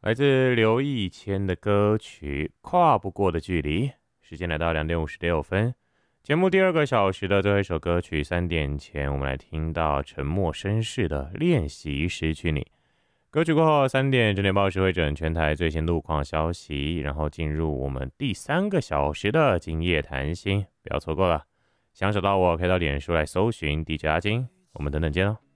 来自刘以谦的歌曲《跨不过的距离》。时间来到2点56分，节目第二个小时的最后一首歌曲3点前，我们来听到沉默绅士的练习失去你。歌曲过后3点，整点报时会整全台最新路况消息，然后进入我们第3个小时的今夜谈心，不要错过了。想找到我，可以到脸书来搜寻 DJ 阿金，我们等等见哦。